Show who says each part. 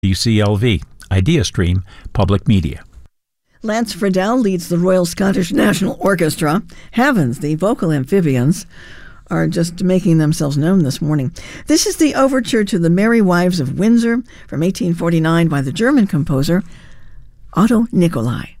Speaker 1: UCLV, IdeaStream, Public Media.
Speaker 2: Lance Friedel leads the Royal Scottish National Orchestra. Heavens, the vocal amphibians are just making themselves known this morning. This is the overture to The Merry Wives of Windsor from 1849 by the German composer Otto Nicolai.